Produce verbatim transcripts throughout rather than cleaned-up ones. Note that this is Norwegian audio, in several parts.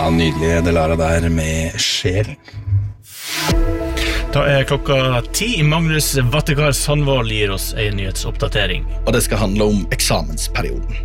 Ja, nydelig Delara der med sjel. Da er klokka ti. Magnus Vattekar Sandvold gir oss en nyhetsoppdatering. Og det skal handle om eksamensperioden.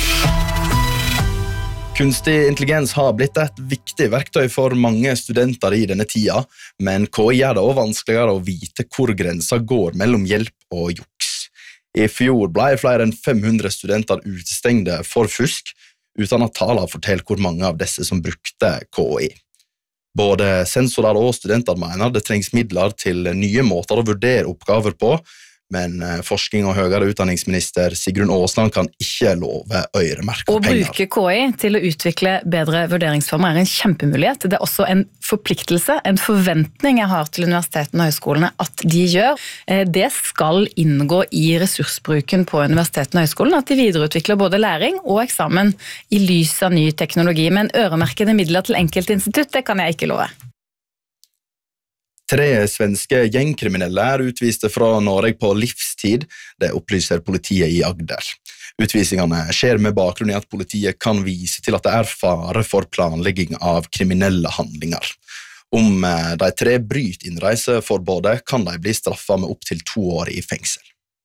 Kunstig intelligens har blitt et viktig verktøy for mange studenter i denne tida, men K I gjør det også vanskeligere å vite hvor grensa går mellom hjelp og juks. I fjor ble flere enn fem hundre studenter utestengte for fusk, uten at tallene forteller hvor mange av disse som brukte K I. Både sensorer og studenter mener det trengs midler til nye måter å vurdere oppgaver på, men forskning- og høyere utdanningsminister Sigrun Aasland kan ikke love øremerket Å penger. bruke K I til å utvikle bedre vurderingsformer er en kjempemulighet. Det er også en forpliktelse, en forventning jeg har til universitetene og høyskolene at de gjør. Det skal inngå i ressursbruken på universitetene og høyskolene, at de videreutvikler både læring og eksamen i lys av ny teknologi. Men øremerkede midler til enkeltinstitutt, det kan jeg ikke love. Tre svenske gjengkriminelle er utviste fra Norge på livstid, det opplyser politiet i Agder. Utvisningene skjer med bakgrunn i at politiet kan vise til at det er fare for planlegging av kriminelle handlinger. Om de tre bryter innreiseforbudet, kan de bli straffet med opp til to år i fengsel.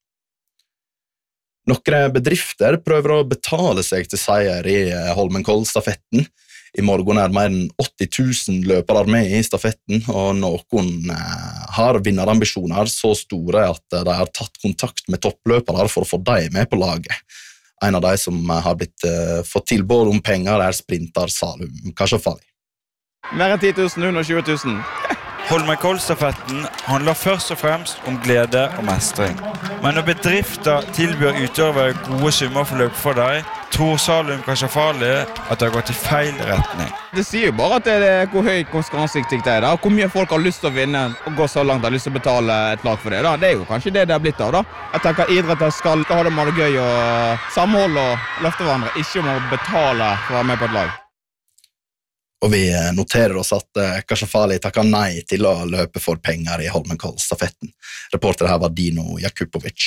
Noen bedrifter prøver å betale seg til seier i Holmenkollstafetten. I morgen er mer enn åtti tusen løpere med i stafetten, og noen har vinnerambisjoner så store at de har tatt kontakt med toppløpere for å få dem med på laget. En av de som har blitt fått tilbud om penger er sprinter Salum Kashafali. Mer enn ti tusen, hundre og tjue tusen. Holmenkollstafetten handler først og fremst om glede og mestring. Men når bedrifter tilbyr utøvere gode summer for løp for deg, tror Salum Kashafali at det har gått i feil retning. Det sier jo bare at det er hvor høy konkurransedyktig det er, da. Hvor mye folk har lyst til å vinne og gå så langt har lyst til å betale et lag for det. Da. Det er jo kanskje det det har blitt av. Da. Jeg tenker idretter skal ha det bare gøy og samholde og løfte hverandre, ikke om å betale for å være med på et lag. Og vi noterer oss at Kashafali takker nei til å løpe for penger i Holmenkollstafetten. Reporter her var Dino Jakupovic.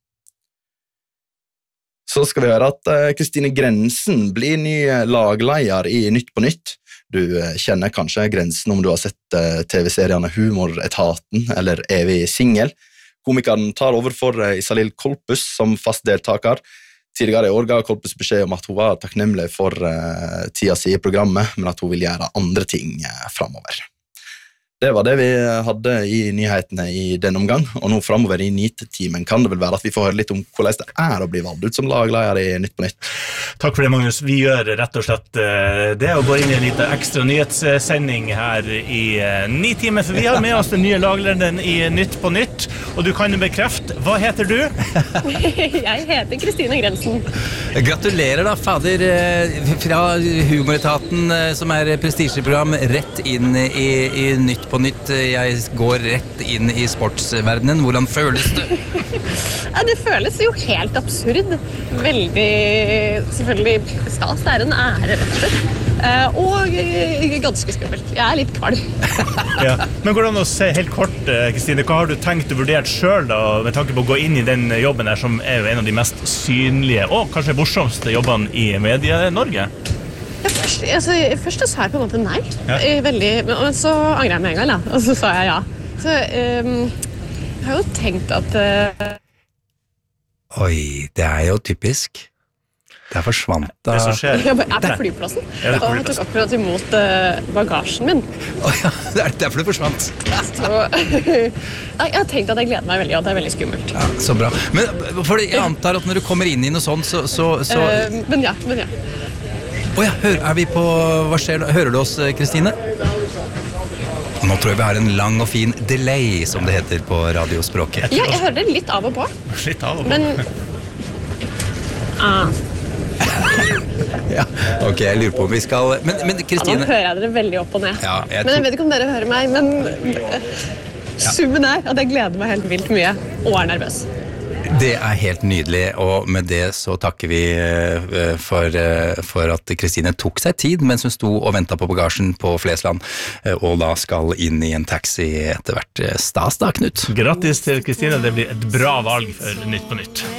Så skal vi høre at Kristine Grensen blir ny lagleder i Nytt på Nytt. Du kjenner kanskje Grensen om du har sett T V-seriene Humoretaten eller Evig Singel. Komikeren tar over for Isalil Kolpus som fast deltaker. Tidligere i år ga Kolpus beskjed om at hun var takknemlig for uh, tida si i programmet, men at hun vil gjøre andre ting uh, fremover. Det var det vi hadde i nyhetene i denne omgang, og nå fremover i Nytt-timen kan det vel være at vi får høre litt om hvordan det er å bli valgt ut som lagleder i Nytt på Nytt. Takk for det, Magnus. Vi gjør rett og slett uh, det, og går inn i en liten ekstra nyhetssending her i uh, Nytt-timen, for vi har med oss den nye laglederen i Nytt på Nytt, og du kan bekrefte. Hva heter du? Jeg heter Kristine Grensen. Gratulerer da, fader, fra Humoretaten, som er prestisjeprogram, rett inn i, i Nytt på Nytt. Jeg går rett inn i sportsverdenen. Hvordan føles det? Ja, det føles jo helt absurd. Veldig, selvfølgelig stas. Det er en ære, rett og slett. Og ganske skummelt. Jeg er litt kvalm. Ja. Men går det an å se helt kort, Kristine, hva har du tenkt og vurdert selv da, med tanke på å gå inn i den jobben der, som er jo en av de mest synlige og kanskje morsomste jobbene i Medie-Norge? Ja, først, altså, først så sa jeg på en måte nei. Ja. Veldig, men så angrer jeg meg en gang, da. Og så sa jeg ja. Så um, jeg har jo tenkt at... Uh... Oi, det er jo typisk. Det er forsvant da. Det som skjer. Jeg er på flyplassen, ja, og jeg tok akkurat imot uh, bagasjen min. Oh, ja, det er derfor det forsvant. Så, jeg har tenkt at jeg gleder meg veldig, og det er veldig skummelt. Ja, så bra. Men for jeg antar at når du kommer inn i noe sånt, så... så, så... Uh, men ja, men ja. Å ja, hør, er vi på... Hva skjer? Hører du oss, Kristine? Nå tror jeg vi har en lang og fin delay, som det heter på radiospråket. Ja, jeg hører det litt av og på. Litt av og på. Men... Ah. Ja, ok, jeg lurer på om vi skal... Men, men Kristine... Ja, nå hører jeg dere veldig opp og ned. Ja, jeg men jeg vet ikke om dere hører meg, men... Summen er at jeg gleder meg helt vilt mye, og er nervøs. Det er helt nydelig, og med det så takker vi for, for at Kristine tok seg tid mens hun sto og ventet på bagasjen på Flesland, og da skal inn i en taxi etter hvert. Stas da, Knut. Grattis til Kristine, det blir et bra valg for Nytt på Nytt.